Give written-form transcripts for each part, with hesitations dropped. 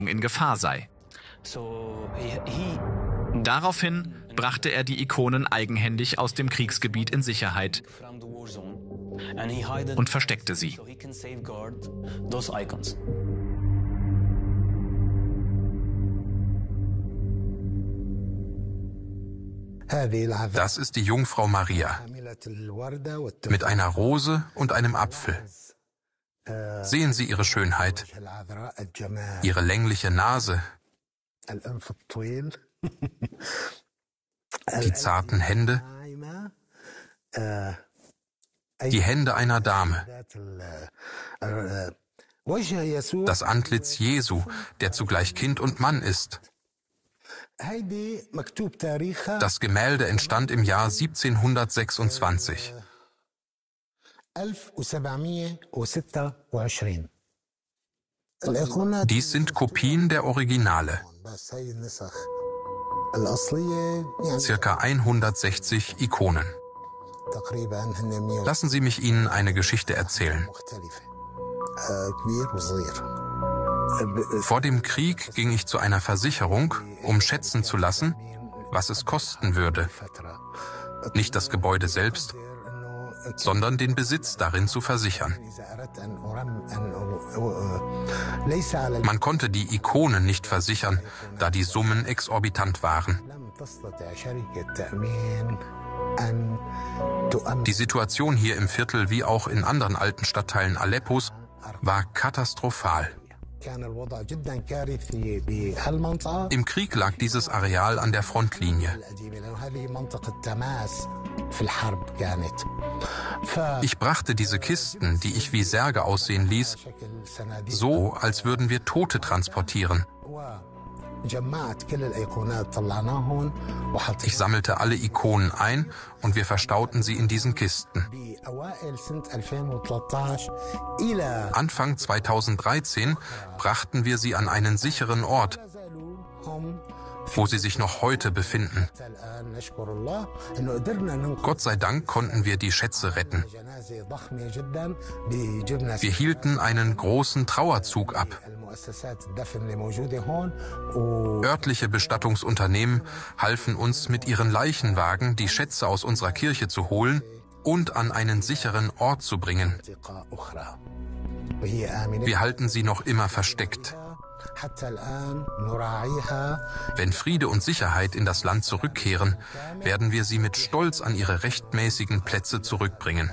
in Gefahr sei. Daraufhin brachte er die Ikonen eigenhändig aus dem Kriegsgebiet in Sicherheit und versteckte sie. Das ist die Jungfrau Maria mit einer Rose und einem Apfel. Sehen Sie ihre Schönheit, ihre längliche Nase, die zarten Hände, die Hände einer Dame, das Antlitz Jesu, der zugleich Kind und Mann ist. Das Gemälde entstand im Jahr 1726. Dies sind Kopien der Originale. Circa 160 Ikonen. Lassen Sie mich Ihnen eine Geschichte erzählen. Vor dem Krieg ging ich zu einer Versicherung, um schätzen zu lassen, was es kosten würde. Nicht das Gebäude selbst, sondern den Besitz darin zu versichern. Man konnte die Ikonen nicht versichern, da die Summen exorbitant waren. Die Situation hier im Viertel wie auch in anderen alten Stadtteilen Aleppos war katastrophal. Im Krieg lag dieses Areal an der Frontlinie. Ich brachte diese Kisten, die ich wie Särge aussehen ließ, so, als würden wir Tote transportieren. Ich sammelte alle Ikonen ein und wir verstauten sie in diesen Kisten. Anfang 2013 brachten wir sie an einen sicheren Ort, wo sie sich noch heute befinden. Gott sei Dank konnten wir die Schätze retten. Wir hielten einen großen Trauerzug ab. Örtliche Bestattungsunternehmen halfen uns mit ihren Leichenwagen, die Schätze aus unserer Kirche zu holen und an einen sicheren Ort zu bringen. Wir halten sie noch immer versteckt. Wenn Friede und Sicherheit in das Land zurückkehren, werden wir sie mit Stolz an ihre rechtmäßigen Plätze zurückbringen.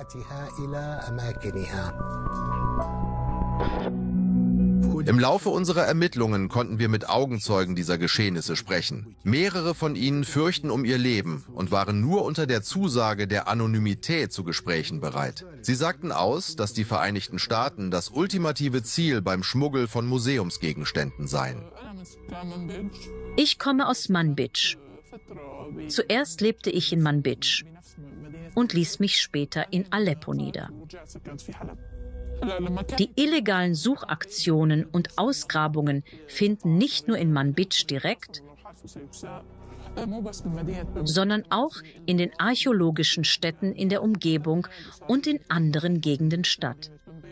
Im Laufe unserer Ermittlungen konnten wir mit Augenzeugen dieser Geschehnisse sprechen. Mehrere von ihnen fürchten um ihr Leben und waren nur unter der Zusage der Anonymität zu Gesprächen bereit. Sie sagten aus, dass die Vereinigten Staaten das ultimative Ziel beim Schmuggel von Museumsgegenständen seien. Ich komme aus Manbij. Zuerst lebte ich in Manbij und ließ mich später in Aleppo nieder. Die illegalen Suchaktionen und Ausgrabungen finden nicht nur in Manbij direkt, sondern auch in den archäologischen Stätten in der Umgebung und in anderen Gegenden statt.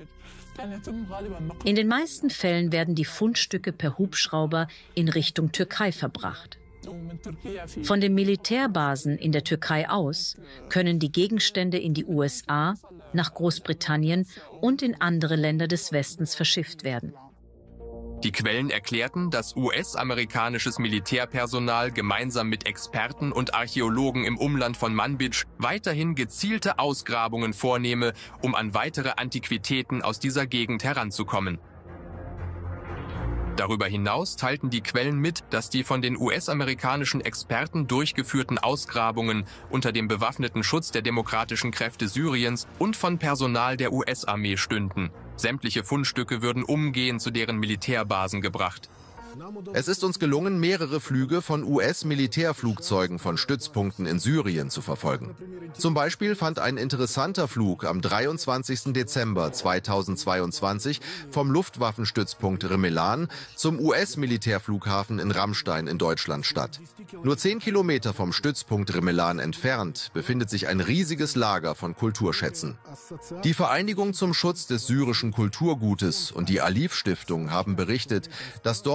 In den meisten Fällen werden die Fundstücke per Hubschrauber in Richtung Türkei verbracht. Von den Militärbasen in der Türkei aus können die Gegenstände in die USA, nach Großbritannien und in andere Länder des Westens verschifft werden. Die Quellen erklärten, dass US-amerikanisches Militärpersonal gemeinsam mit Experten und Archäologen im Umland von Manbij weiterhin gezielte Ausgrabungen vornehme, um an weitere Antiquitäten aus dieser Gegend heranzukommen. Darüber hinaus teilten die Quellen mit, dass die von den US-amerikanischen Experten durchgeführten Ausgrabungen unter dem bewaffneten Schutz der demokratischen Kräfte Syriens und von Personal der US-Armee stünden. Sämtliche Fundstücke würden umgehend zu deren Militärbasen gebracht. Es ist uns gelungen, mehrere Flüge von US-Militärflugzeugen von Stützpunkten in Syrien zu verfolgen. Zum Beispiel fand ein interessanter Flug am 23. Dezember 2022 vom Luftwaffenstützpunkt Remelan zum US-Militärflughafen in Ramstein in Deutschland statt. Nur 10 Kilometer vom Stützpunkt Remelan entfernt befindet sich ein riesiges Lager von Kulturschätzen. Die Vereinigung zum Schutz des syrischen Kulturgutes und die Alif-Stiftung haben berichtet, dass dort